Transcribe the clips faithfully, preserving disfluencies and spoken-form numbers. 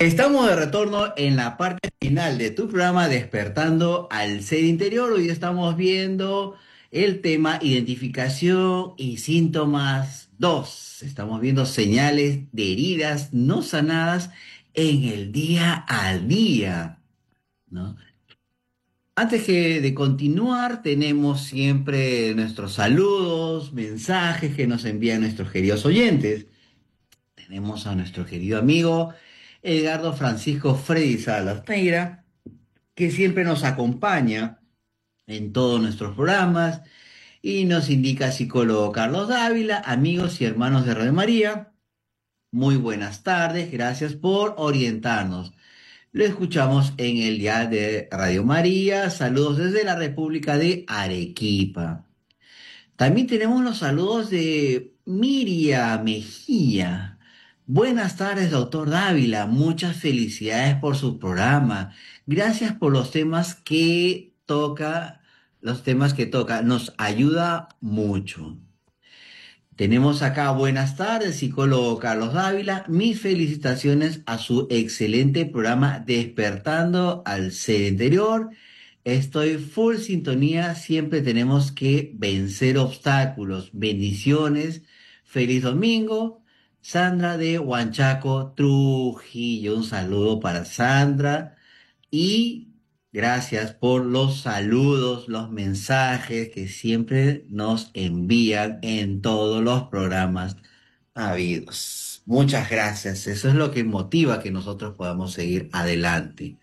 Estamos de retorno en la parte final de tu programa Despertando al Ser Interior. Hoy estamos viendo el tema identificación y síntomas dos. Estamos viendo señales de heridas no sanadas en el día a día, ¿no? Antes que de continuar, tenemos siempre nuestros saludos, mensajes que nos envían nuestros queridos oyentes. Tenemos a nuestro querido amigo Edgardo Francisco Freddy Salas Neira, que siempre nos acompaña en todos nuestros programas y nos indica psicólogo Carlos Dávila, amigos y hermanos de Radio María. Muy buenas tardes, gracias por orientarnos. Lo escuchamos en el día de Radio María. Saludos desde la República de Arequipa. También tenemos los saludos de Miriam Mejía. Buenas tardes, doctor Dávila. Muchas felicidades por su programa. Gracias por los temas que toca, los temas que toca. Nos ayuda mucho. Tenemos acá, buenas tardes, psicólogo Carlos Dávila. Mis felicitaciones a su excelente programa Despertando al Ser Interior. Estoy full sintonía, siempre tenemos que vencer obstáculos. Bendiciones, feliz domingo. Sandra de Huanchaco, Trujillo, un saludo para Sandra y gracias por los saludos, los mensajes que siempre nos envían en todos los programas habidos. Muchas gracias, eso es lo que motiva que nosotros podamos seguir adelante.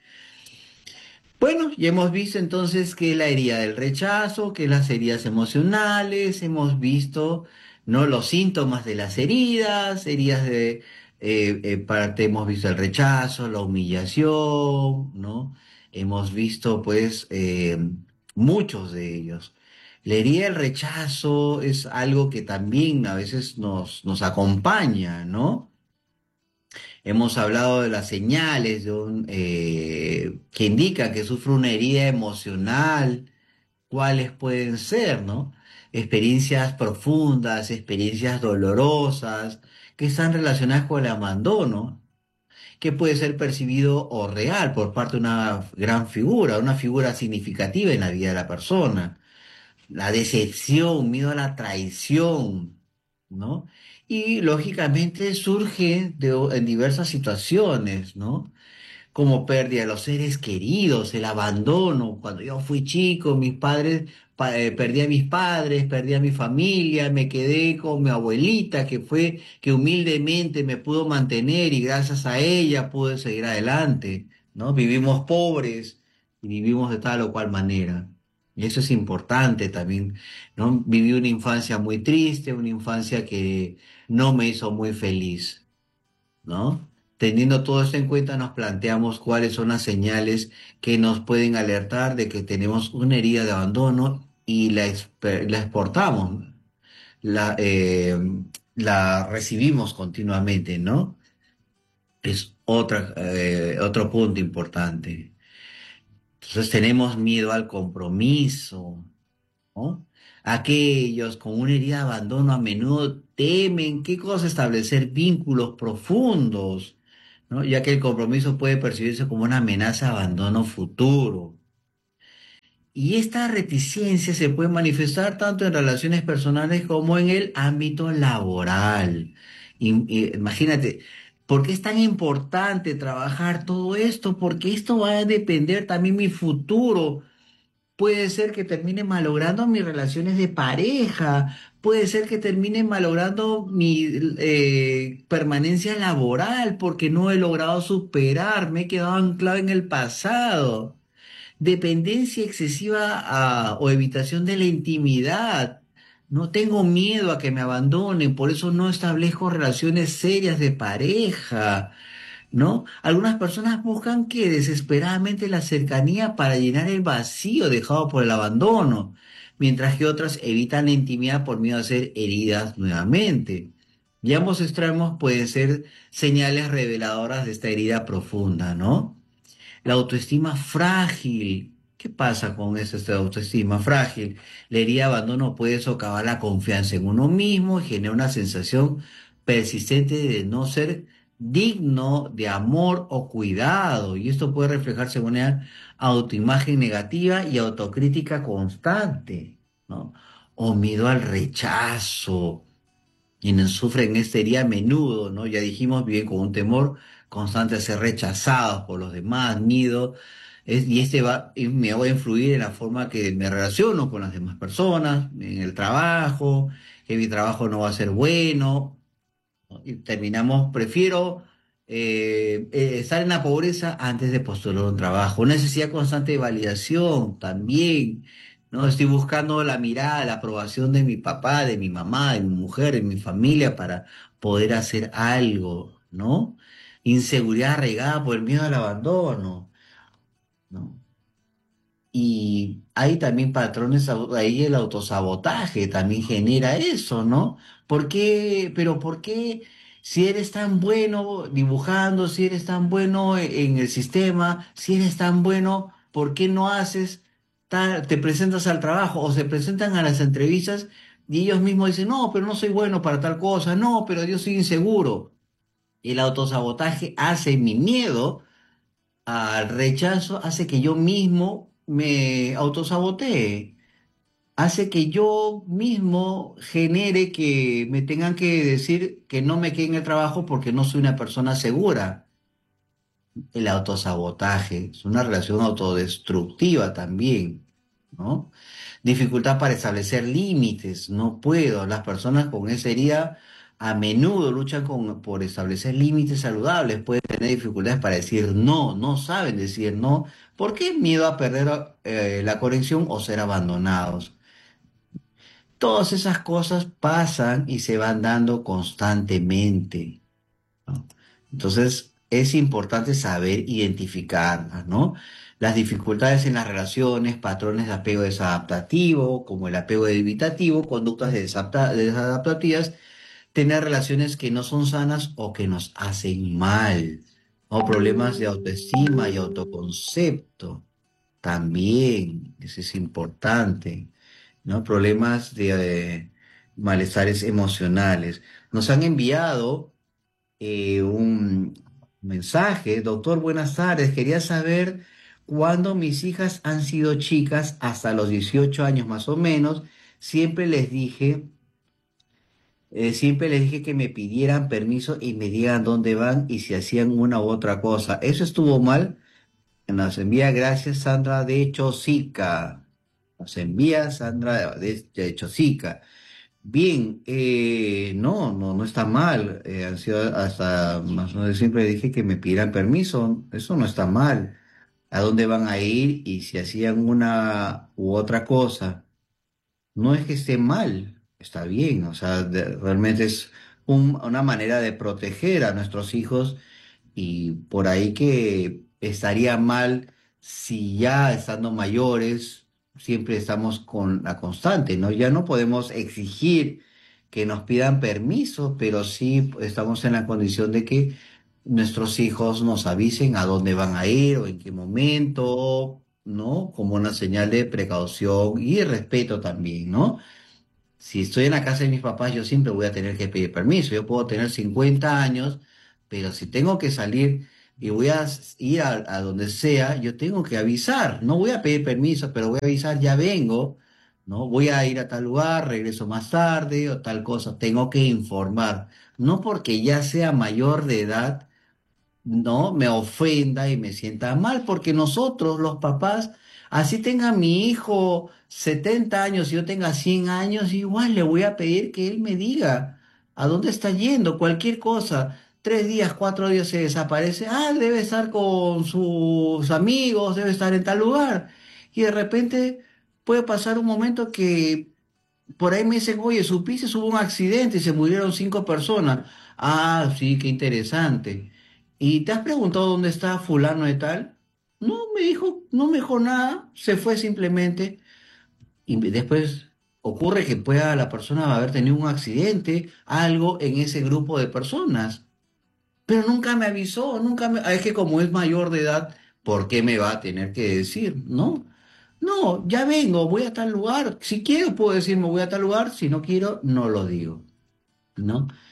Bueno, ya hemos visto entonces que la herida del rechazo, que las heridas emocionales, hemos visto, ¿no? Los síntomas de las heridas, heridas de eh, eh, parte, hemos visto el rechazo, la humillación, ¿no? Hemos visto pues eh, muchos de ellos. La herida del rechazo es algo que también a veces nos, nos acompaña, ¿no? Hemos hablado de las señales de un, eh, que indican que sufre una herida emocional, cuáles pueden ser, ¿no? Experiencias profundas, experiencias dolorosas, que están relacionadas con el abandono, que puede ser percibido o real por parte de una gran figura, una figura significativa en la vida de la persona. La decepción, miedo a la traición, ¿no? Y lógicamente surge de, en diversas situaciones, ¿no? Como pérdida de los seres queridos, el abandono. Cuando yo fui chico, mis padres, pa- eh, perdí a mis padres, perdí a mi familia, me quedé con mi abuelita, que fue, que humildemente me pudo mantener y gracias a ella pude seguir adelante, ¿no? Vivimos pobres y vivimos de tal o cual manera. Y eso es importante también, ¿no? Viví una infancia muy triste, una infancia que no me hizo muy feliz, ¿no? Teniendo todo esto en cuenta, nos planteamos cuáles son las señales que nos pueden alertar de que tenemos una herida de abandono y la, expe- la exportamos, la, eh, la recibimos continuamente, ¿no? Es otra, eh, otro punto importante. Entonces tenemos miedo al compromiso, ¿no? Aquellos con una herida de abandono a menudo temen, ¿qué cosa? Establecer vínculos profundos, ¿no? Ya que el compromiso puede percibirse como una amenaza de abandono futuro. Y esta reticencia se puede manifestar tanto en relaciones personales como en el ámbito laboral. Y- y imagínate, ¿por qué es tan importante trabajar todo esto? Porque esto va a depender también mi futuro. Puede ser que termine malogrando mis relaciones de pareja, puede ser que termine malogrando mi eh, permanencia laboral porque no he logrado superar, me he quedado anclado en el pasado. Dependencia excesiva a- o evitación de la intimidad. No tengo miedo a que me abandonen, por eso no establezco relaciones serias de pareja. ¿No? Algunas personas buscan que desesperadamente la cercanía para llenar el vacío dejado por el abandono, mientras que otras evitan la intimidad por miedo a ser heridas nuevamente. Y ambos extremos pueden ser señales reveladoras de esta herida profunda, ¿no? La autoestima frágil. ¿Qué pasa con esa esta autoestima frágil? La herida de abandono puede socavar la confianza en uno mismo y genera una sensación persistente de no ser digno de amor o cuidado, y esto puede reflejarse en una autoimagen negativa y autocrítica constante, ¿no? O miedo al rechazo. Quienes sufren esta herida a menudo, ¿no? Ya dijimos, viven con un temor constante a ser rechazados por los demás, miedo, es- y este va, y me va a influir en la forma que me relaciono con las demás personas, en el trabajo, que mi trabajo no va a ser bueno, ¿no? Y terminamos, prefiero eh, eh, estar en la pobreza antes de postular un trabajo. Una necesidad constante de validación también, ¿no? Estoy buscando la mirada, la aprobación de mi papá, de mi mamá, de mi mujer, de mi familia para poder hacer algo, ¿no? Inseguridad arraigada por el miedo al abandono, ¿no? Y hay también patrones, au- ahí el autosabotaje también genera eso, ¿no? ¿Por qué? Pero ¿por qué si eres tan bueno dibujando, si eres tan bueno e- en el sistema, si eres tan bueno, ¿por qué no haces tal, te presentas al trabajo o se presentan a las entrevistas y ellos mismos dicen, no, pero no soy bueno para tal cosa, no, pero yo soy inseguro. El autosabotaje hace mi miedo al rechazo hace que yo mismo me autosabotee, hace que yo mismo genere que me tengan que decir que no me quede en el trabajo porque no soy una persona segura. El autosabotaje es una relación autodestructiva también, ¿no? Dificultad para establecer límites, no puedo. Las personas con esa herida a menudo luchan con- por establecer límites saludables, pueden tener dificultades para decir no, no saben decir no, ¿por qué? Miedo a perder eh, la conexión o ser abandonados. Todas esas cosas pasan y se van dando constantemente, ¿no? Entonces, es importante saber identificarlas, ¿no? Las dificultades en las relaciones, patrones de apego desadaptativo, como el apego evitativo, conductas desapta- desadaptativas, tener relaciones que no son sanas o que nos hacen mal, o problemas de autoestima y autoconcepto, también, eso es importante, ¿no? Problemas de eh, malestares emocionales. Nos han enviado eh, un mensaje. Doctor, buenas tardes. Quería saber cuándo mis hijas han sido chicas, hasta los dieciocho años más o menos. Siempre les dije, eh, siempre les dije que me pidieran permiso y me digan dónde van y si hacían una u otra cosa. ¿Eso estuvo mal? Nos envía gracias Sandra de Chosica. Nos envía Sandra de, de Chosica. Bien, eh, no, no, no está mal. Eh, han sido hasta más o menos siempre dije que me pidieran permiso. Eso no está mal. ¿A dónde van a ir? Y si hacían una u otra cosa. No es que esté mal, está bien. O sea, de- realmente es un- una manera de proteger a nuestros hijos y por ahí que estaría mal si ya estando mayores siempre estamos con la constante, ¿no? Ya no podemos exigir que nos pidan permiso, pero sí estamos en la condición de que nuestros hijos nos avisen a dónde van a ir o en qué momento, ¿no? Como una señal de precaución y de respeto también, ¿no? Si estoy en la casa de mis papás, yo siempre voy a tener que pedir permiso. Yo puedo tener cincuenta años, pero si tengo que salir y voy a s- ir a, a donde sea, yo tengo que avisar. No voy a pedir permiso, pero voy a avisar, ya vengo, ¿no? Voy a ir a tal lugar, regreso más tarde o tal cosa. Tengo que informar. No porque ya sea mayor de edad no me ofenda y me sienta mal, porque nosotros, los papás, así tenga mi hijo setenta años y yo tenga cien años, igual le voy a pedir que él me diga a dónde está yendo, cualquier cosa. Tres días, cuatro días se desaparece, ah, debe estar con sus amigos, debe estar en tal lugar. Y de repente puede pasar un momento que por ahí me dicen, oye, ¿supiste? Hubo un accidente y se murieron cinco personas. Ah, sí, qué interesante. ¿Y te has preguntado dónde está fulano de tal? No, me dijo, no me dijo nada, se fue simplemente. Y después ocurre que pueda la persona haber tenido un accidente, algo en ese grupo de personas. Pero nunca me avisó, nunca me... ah, es que como es mayor de edad, ¿por qué me va a tener que decir? No, no, ya vengo, voy a tal lugar. Si quiero puedo decirme voy a tal lugar, si no quiero, no lo digo, ¿no?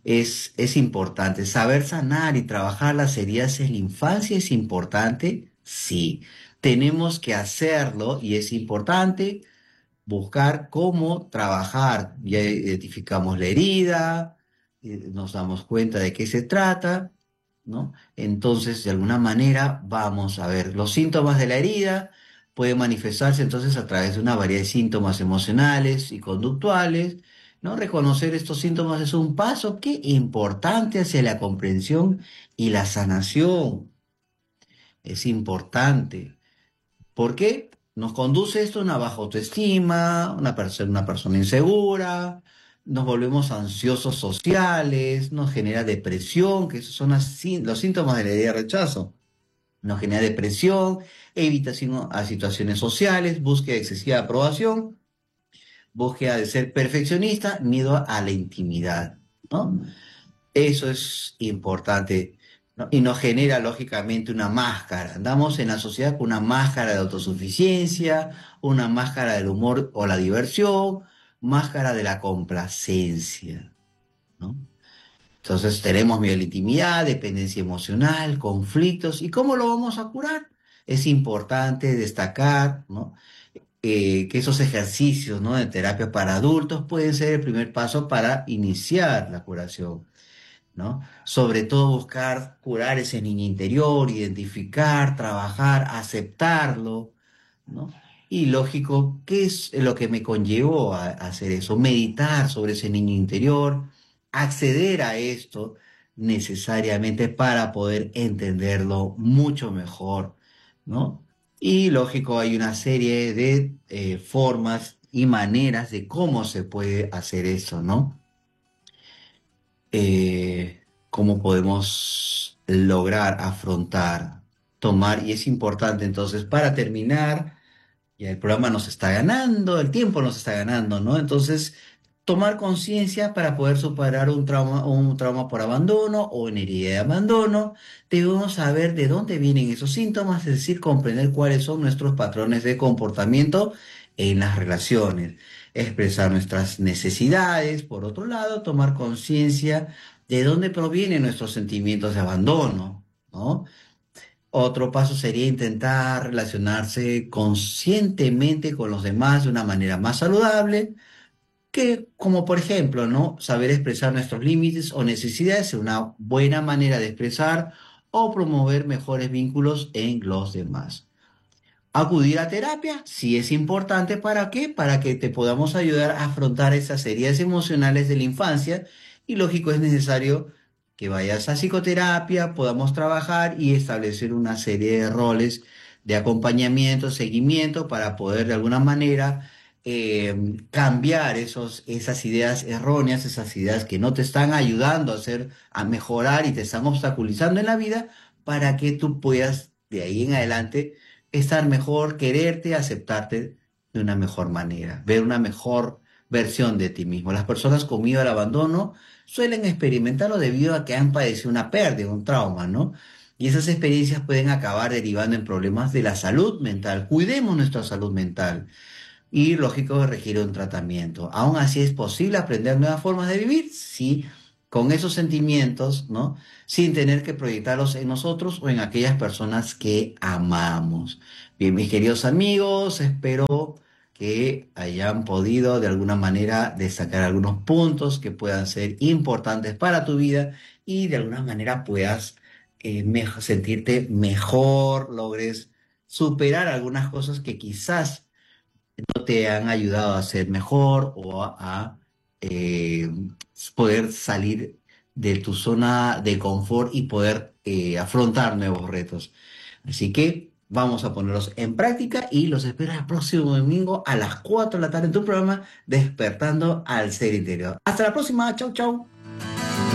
Es, es importante. Saber sanar y trabajar las heridas en la infancia es importante, sí. Tenemos que hacerlo y es importante buscar cómo trabajar. Ya identificamos la herida, eh, nos damos cuenta de qué se trata, ¿no? Entonces, de alguna manera, vamos a ver los síntomas de la herida. Pueden manifestarse entonces a través de una variedad de síntomas emocionales y conductuales, ¿no? Reconocer estos síntomas es un paso que importante hacia la comprensión y la sanación. Es importante. ¿Por qué? Nos conduce esto a una baja autoestima, una persona, una persona insegura, nos volvemos ansiosos sociales, nos genera depresión, que esos son las sí- los síntomas de la idea de rechazo. Nos genera depresión, evitación a situaciones sociales, búsqueda excesiva de aprobación, búsqueda de ser perfeccionista, miedo a la intimidad, ¿no? Eso es importante, ¿no? Y nos genera lógicamente una máscara. Andamos en la sociedad con una máscara de autosuficiencia, una máscara del humor o la diversión, máscara de la complacencia, ¿no? Entonces tenemos miedo a la intimidad, dependencia emocional, conflictos. ¿Y cómo lo vamos a curar? Es importante destacar, ¿no? Eh, que esos ejercicios, ¿no? de terapia para adultos pueden ser el primer paso para iniciar la curación, ¿no? Sobre todo buscar curar ese niño interior, identificar, trabajar, aceptarlo, ¿no? Y lógico, ¿qué es lo que me conllevó a, a hacer eso? Meditar sobre ese niño interior, acceder a esto necesariamente para poder entenderlo mucho mejor, ¿no? Y lógico, hay una serie de eh, formas y maneras de cómo se puede hacer eso, ¿no? eh, Cómo podemos lograr afrontar, tomar, y es importante entonces, para terminar, ya el programa nos está ganando, el tiempo nos está ganando, ¿no? Entonces, tomar conciencia para poder superar un trauma, un trauma por abandono o una herida de abandono, debemos saber de dónde vienen esos síntomas, es decir, comprender cuáles son nuestros patrones de comportamiento en las relaciones, expresar nuestras necesidades, por otro lado, tomar conciencia de dónde provienen nuestros sentimientos de abandono, ¿no? Otro paso sería intentar relacionarse conscientemente con los demás de una manera más saludable, que como por ejemplo, ¿no? Saber expresar nuestros límites o necesidades es una buena manera de expresar o promover mejores vínculos en los demás. Acudir a terapia sí es importante. ¿Para qué? Para que te podamos ayudar a afrontar esas heridas emocionales de la infancia. Y lógico, es necesario que vayas a psicoterapia, podamos trabajar y establecer una serie de roles de acompañamiento, seguimiento, para poder de alguna manera eh, cambiar esos, esas ideas erróneas, esas ideas que no te están ayudando a hacer, a mejorar y te están obstaculizando en la vida, para que tú puedas de ahí en adelante estar mejor, quererte, aceptarte de una mejor manera, ver una mejor versión de ti mismo. Las personas con miedo al abandono suelen experimentarlo debido a que han padecido una pérdida, un trauma, ¿no? Y esas experiencias pueden acabar derivando en problemas de la salud mental. Cuidemos nuestra salud mental y lógico requiere un tratamiento. Aún así es posible aprender nuevas formas de vivir, sí, con esos sentimientos, ¿no? Sin tener que proyectarlos en nosotros o en aquellas personas que amamos. Bien, mis queridos amigos, espero que hayan podido de alguna manera destacar algunos puntos que puedan ser importantes para tu vida y de alguna manera puedas eh, mejo- sentirte mejor, logres superar algunas cosas que quizás no te han ayudado a ser mejor o a, a, eh, poder salir de tu zona de confort y poder eh, afrontar nuevos retos. Así que vamos a ponerlos en práctica y los espero el próximo domingo a las cuatro de la tarde en tu programa Despertando al Ser Interior. Hasta la próxima, chau, chau.